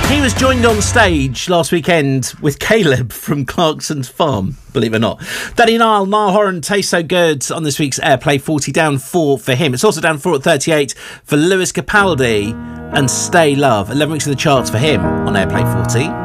He was joined on stage last weekend with Caleb from Clarkson's Farm, believe it or not. Danny Niall Horan, Taste So Good on this week's Airplay 40, down 4 for him. It's also down 4 at 38 for Lewis Capaldi and Stay Love. 11 weeks in the charts for him on Airplay 40.